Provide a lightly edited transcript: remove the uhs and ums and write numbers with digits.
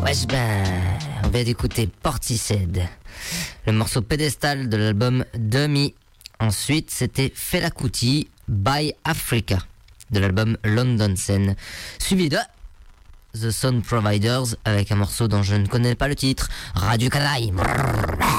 Wesh ben, on vient d'écouter Portishead, le morceau pédestal de l'album Dummy. Ensuite, c'était Fela Kuti, by Africa, de l'album London Scene, suivi de The Sound Providers avec un morceau dont je ne connais pas le titre, Radio Canaille.